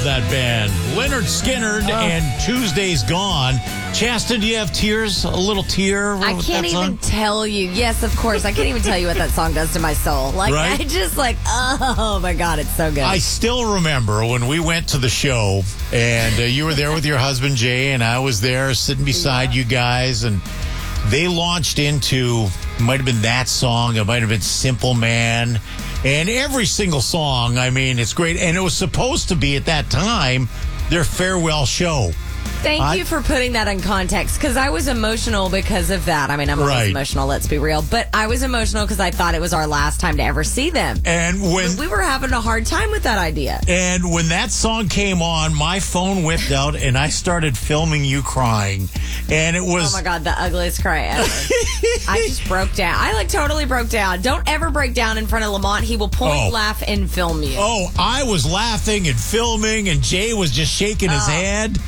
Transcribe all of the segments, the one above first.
that band. Leonard Skinner and Tuesday's Gone. Chasta, do you have tears? A little tear? I can't even tell you. Yes, of course. I can't even tell you what that song does to my soul. Like, right? I just like, oh my God, it's so good. I still remember when we went to the show and you were there with your husband, Jay, and I was there sitting beside you guys, and they launched into, it might have been that song, it might have been Simple Man, and every single song, I mean, it's great. And it was supposed to be, at that time, their farewell show. Thank you for putting that in context, because I was emotional because of that. I mean, I'm always emotional, let's be real. But I was emotional because I thought it was our last time to ever see them. And when we were having a hard time with that idea. And when that song came on, my phone whipped out and I started filming you crying. And it was... Oh my God, the ugliest cry ever. I just broke down. I totally broke down. Don't ever break down in front of Lamont. He will point, laugh, and film you. Oh, I was laughing and filming, and Jay was just shaking his head.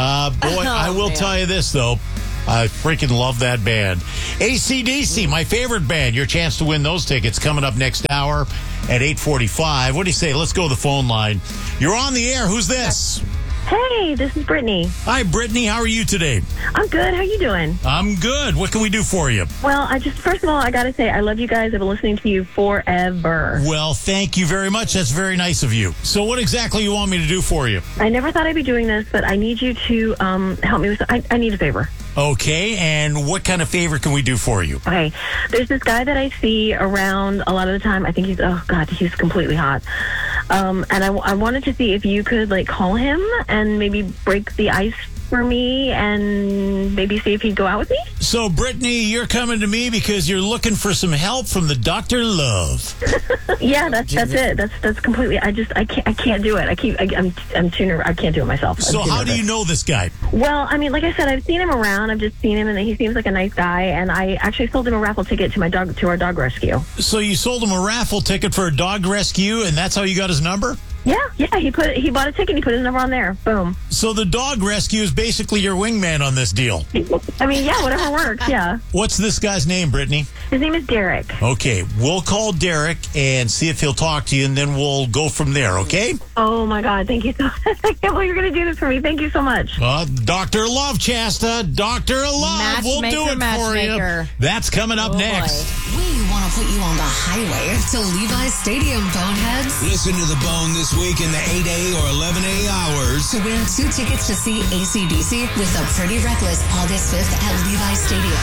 I will tell you this, though. I freaking love that band. AC/DC, my favorite band. Your chance to win those tickets coming up next hour at 8:45. What do you say? Let's go to the phone line. You're on the air. Who's this? Hey, this is Brittany. Hi, Brittany. How are you today? I'm good. How you doing? I'm good. What can we do for you? Well, first of all, I got to say, I love you guys. I've been listening to you forever. Well, thank you very much. That's very nice of you. So what exactly you want me to do for you? I never thought I'd be doing this, but I need you to help me with I need a favor. Okay, and what kind of favor can we do for you? Okay, there's this guy that I see around a lot of the time. I think he's completely hot. And I wanted to see if you could call him and maybe break the ice for me and maybe see if he'd go out with me. So, Brittany, you're coming to me because you're looking for some help from the Dr. Love. Yeah, that's it. That's completely. I can't do it. I'm too nervous. I can't do it myself. So how do you know this guy? Well, I mean, like I said, I've seen him around. I've just seen him, and he seems like a nice guy. And I actually sold him a raffle ticket to our dog rescue. So you sold him a raffle ticket for a dog rescue, and that's how you got his number? Yeah. He bought a ticket and he put his number on there. Boom. So the dog rescue is basically your wingman on this deal. I mean, yeah, whatever works. Yeah. What's this guy's name, Brittany? His name is Derek. Okay, we'll call Derek and see if he'll talk to you, and then we'll go from there. Okay? Oh my God! Thank you so much. I can't believe you're going to do this for me. Thank you so much. Dr. Love, Chasta. Dr. Love. We'll do it for you. That's coming up next. We want to put you on the highway to Levi's Stadium, Boneheads. Listen to The Bone this week in the 8A or 11A hours to win 2 tickets to see AC/DC with The Pretty Reckless August 5th at Levi's Stadium.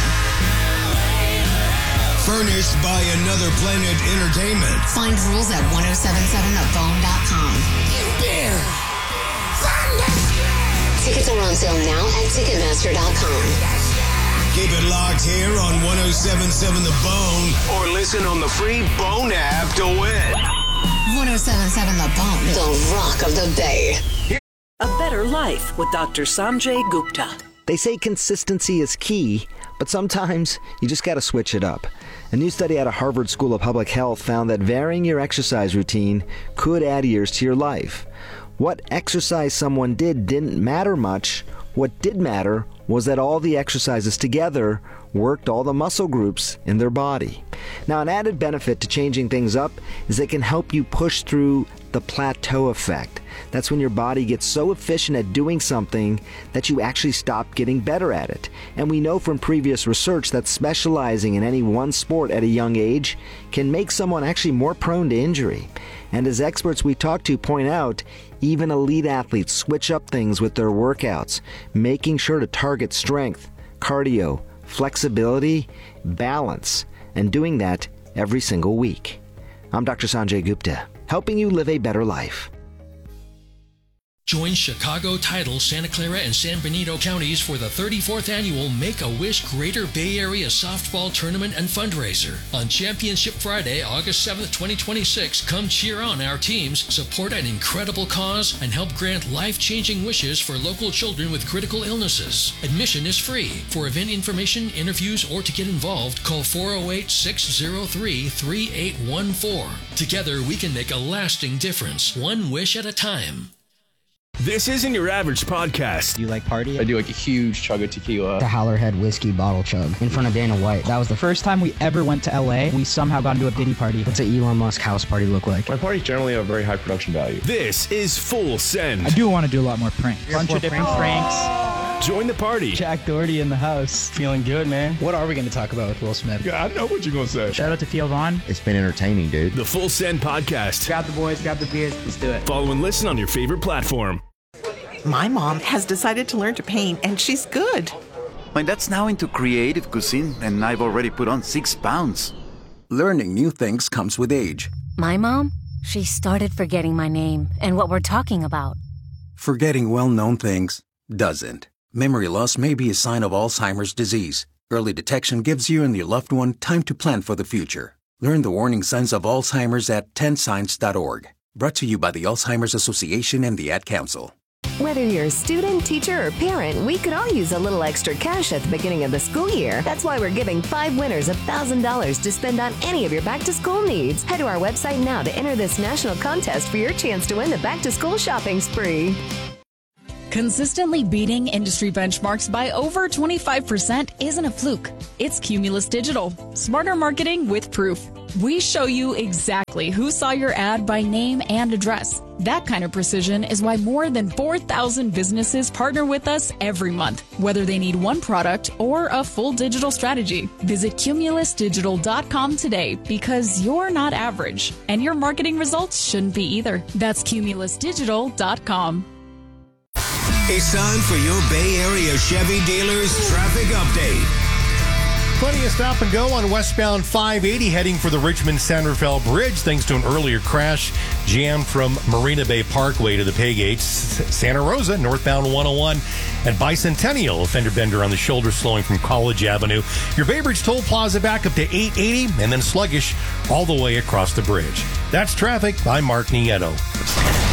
Furnished by Another Planet Entertainment. Find rules at 1077thebone.com. Bear. Tickets are on sale now at Ticketmaster.com. Keep it locked here on 1077 The Bone or listen on the free Bone app to win. 1077 The Bone, the rock of the Bay. A better life with Dr. Sanjay Gupta. They say consistency is key, but sometimes you just got to switch it up. A new study out of Harvard School of Public Health found that varying your exercise routine could add years to your life. What exercise someone did didn't matter much. What did matter was that all the exercises together worked all the muscle groups in their body. Now, an added benefit to changing things up is it can help you push through the plateau effect. That's when your body gets so efficient at doing something that you actually stop getting better at it. And we know from previous research that specializing in any one sport at a young age can make someone actually more prone to injury. And as experts we talk to point out, even elite athletes switch up things with their workouts, making sure to target strength, cardio, flexibility, balance, and doing that every single week. I'm Dr. Sanjay Gupta, helping you live a better life. Join Chicago, Tidal, Santa Clara, and San Benito counties for the 34th annual Make-A-Wish Greater Bay Area Softball Tournament and Fundraiser. On Championship Friday, August 7th, 2026, come cheer on our teams, support an incredible cause, and help grant life-changing wishes for local children with critical illnesses. Admission is free. For event information, interviews, or to get involved, call 408-603-3814. Together, we can make a lasting difference, one wish at a time. This isn't your average podcast. Do you like party? I do like a huge chug of tequila. The Howlerhead whiskey bottle chug in front of Dana White. That was the first time we ever went to LA. We somehow got into a Diddy party. What's an Elon Musk house party look like? My parties generally have a very high production value. This is Full Send. I do want to do a lot more pranks. Bunch of different pranks. Join the party. Jack Doherty in the house. Feeling good, man. What are we going to talk about with Will Smith? Yeah, I know what you're going to say. Shout out to Theo Vaughn. It's been entertaining, dude. The Full Send Podcast. Grab the boys, grab the beers. Let's do it. Follow and listen on your favorite platform. My mom has decided to learn to paint, and she's good. My dad's now into creative cuisine, and I've already put on 6 pounds. Learning new things comes with age. My mom, she started forgetting my name and what we're talking about. Forgetting well-known things doesn't. Memory loss may be a sign of Alzheimer's disease. Early detection gives you and your loved one time to plan for the future. Learn the warning signs of Alzheimer's at 10signs.org. Brought to you by the Alzheimer's Association and the Ad Council. Whether you're a student, teacher, or parent, we could all use a little extra cash at the beginning of the school year. That's why we're giving 5 winners $1,000 to spend on any of your back-to-school needs. Head to our website now to enter this national contest for your chance to win the back-to-school shopping spree. Consistently beating industry benchmarks by over 25% isn't a fluke. It's Cumulus Digital. Smarter marketing with proof. We show you exactly who saw your ad by name and address. That kind of precision is why more than 4,000 businesses partner with us every month, whether they need one product or a full digital strategy. Visit cumulusdigital.com today because you're not average, and your marketing results shouldn't be either. That's cumulusdigital.com. It's time for your Bay Area Chevy dealers traffic update. Plenty of stop and go on westbound 580 heading for the Richmond-San Rafael Bridge thanks to an earlier crash. Jam from Marina Bay Parkway to the Pay Gates. Santa Rosa, northbound 101 and Bicentennial. A fender bender on the shoulder slowing from College Avenue. Your Bay Bridge Toll Plaza back up to 880 and then sluggish all the way across the bridge. That's traffic. I'm Mark Nieto.